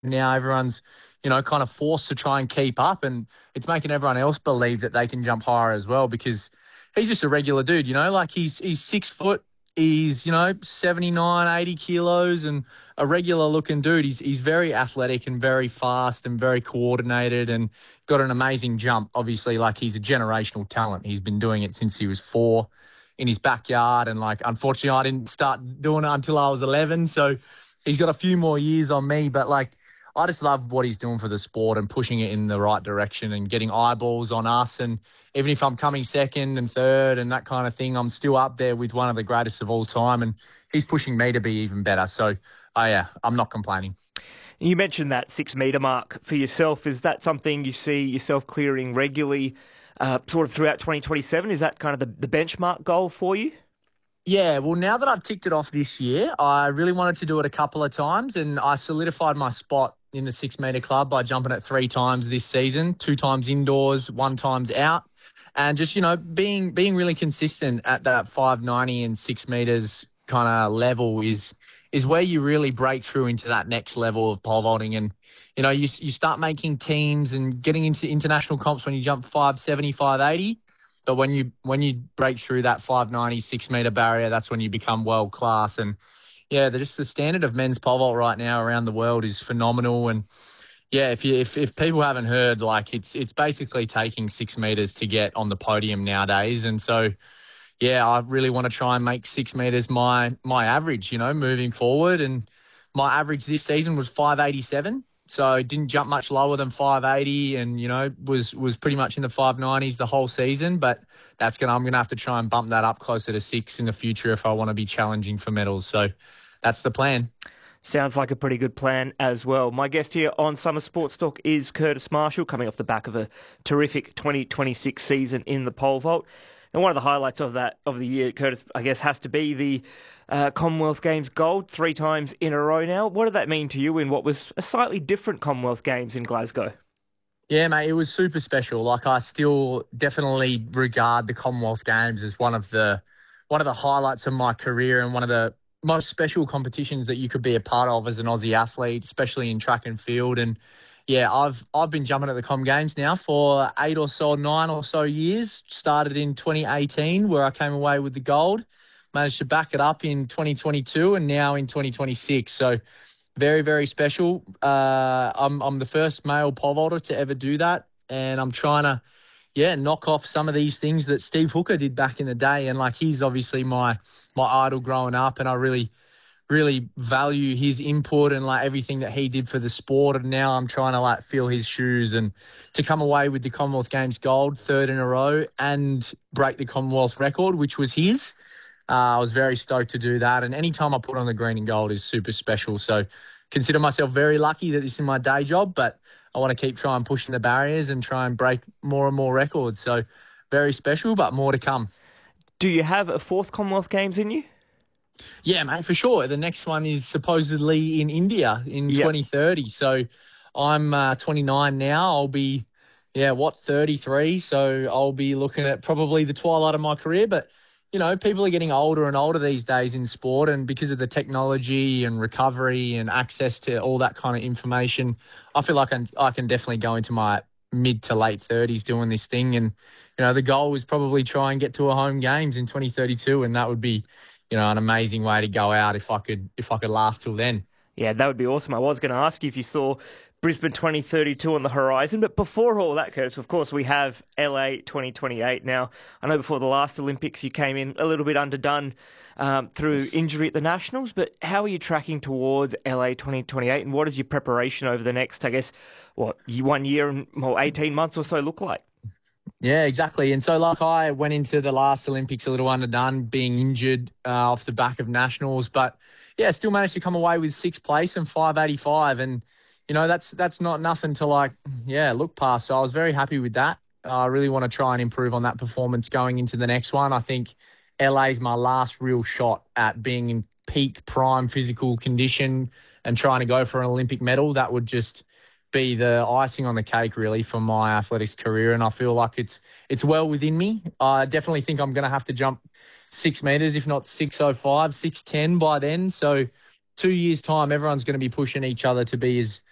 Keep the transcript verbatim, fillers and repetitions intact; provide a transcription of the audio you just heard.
Now everyone's, you know, kind of forced to try and keep up, and it's making everyone else believe that they can jump higher as well, because he's just a regular dude, you know, like he's he's six foot, he's, you know, seventy-nine, eighty kilos and a regular looking dude. He's he's very athletic and very fast and very coordinated and got an amazing jump. Obviously, like he's a generational talent. He's been doing it since he was four in his backyard, and like unfortunately I didn't start doing it until I was eleven, so he's got a few more years on me, but like I just love what he's doing for the sport and pushing it in the right direction and getting eyeballs on us. And even if I'm coming second and third and that kind of thing, I'm still up there with one of the greatest of all time. And he's pushing me to be even better. So, oh yeah, I'm not complaining. You mentioned that six metre mark for yourself. Is that something you see yourself clearing regularly uh, sort of throughout twenty twenty-seven? Is that kind of the, the benchmark goal for you? Yeah, well, now that I've ticked it off this year, I really wanted to do it a couple of times, and I solidified my spot in the six metre club by jumping it three times this season, two times indoors, one times out, and just, you know, being being really consistent at that five ninety and six metres kind of level is is where you really break through into that next level of pole vaulting. And, you know, you you start making teams and getting into international comps when you jump five seventy, five eighty. But when you when you break through that five ninety, six metre barrier, that's when you become world class. And yeah, the, just the standard of men's pole vault right now around the world is phenomenal. And yeah, if you if, if people haven't heard, like it's it's basically taking six metres to get on the podium nowadays. And so yeah, I really want to try and make six metres my my average, you know, moving forward. And my average this season was five eighty-seven. So I didn't jump much lower than five eighty, and, you know, was was pretty much in the five nineties the whole season. But that's gonna I'm gonna have to try and bump that up closer to six in the future if I want to be challenging for medals. So that's the plan. Sounds like a pretty good plan as well. My guest here on Summer Sports Talk is Curtis Marshall, coming off the back of a terrific twenty twenty-six season in the pole vault. And one of the highlights of that of the year, Curtis, I guess, has to be the Uh, Commonwealth Games gold three times in a row now. What did that mean to you in what was a slightly different Commonwealth Games in Glasgow? Yeah, mate, it was super special. Like, I still definitely regard the Commonwealth Games as one of the one of the highlights of my career and one of the most special competitions that you could be a part of as an Aussie athlete, especially in track and field. And yeah, I've I've been jumping at the Com Games now for eight or so, nine or so years. Started in twenty eighteen, where I came away with the gold. Managed to back it up in twenty twenty-two and now in twenty twenty-six. So very, very special. Uh, I'm I'm the first male pole vaulter to ever do that, and I'm trying to, yeah, knock off some of these things that Steve Hooker did back in the day. And like, he's obviously my my idol growing up, and I really, really value his input and like everything that he did for the sport. And now I'm trying to like fill his shoes and to come away with the Commonwealth Games gold, third in a row, and break the Commonwealth record, which was his. Uh, I was very stoked to do that. And any time I put on the green and gold is super special. So consider myself very lucky that this is my day job, but I want to keep trying pushing the barriers and try and break more and more records. So very special, but more to come. Do you have a fourth Commonwealth Games in you? Yeah, mate, for sure. The next one is supposedly in India in yep. twenty thirty. So I'm uh, twenty-nine now. I'll be, yeah, what, thirty-three. So I'll be looking at probably the twilight of my career. But you know, people are getting older and older these days in sport, and because of the technology and recovery and access to all that kind of information, I feel like I can, I can definitely go into my mid to late thirties doing this thing. And, you know, the goal is probably try and get to a home games in twenty thirty-two, and that would be, you know, an amazing way to go out if I could, if I could last till then. Yeah, that would be awesome. I was going to ask you if you saw Brisbane twenty thirty-two on the horizon. But before all that, Curtis, of course, we have L A twenty twenty-eight. Now, I know before the last Olympics you came in a little bit underdone um, through yes. injury at the Nationals, but how are you tracking towards L A twenty twenty-eight, and what does your preparation over the next, I guess, what, one year and well, eighteen months or so look like? Yeah, exactly. And so, like, I went into the last Olympics a little underdone, being injured uh, off the back of Nationals, but yeah, still managed to come away with sixth place and five eighty-five, and you know, that's that's not nothing to, like, yeah, look past. So I was very happy with that. I really want to try and improve on that performance going into the next one. I think L A is my last real shot at being in peak prime physical condition and trying to go for an Olympic medal. That would just be the icing on the cake, really, for my athletics career. And I feel like it's it's well within me. I definitely think I'm going to have to jump six metres, if not six oh five, six ten by then. So two years' time, everyone's going to be pushing each other to be as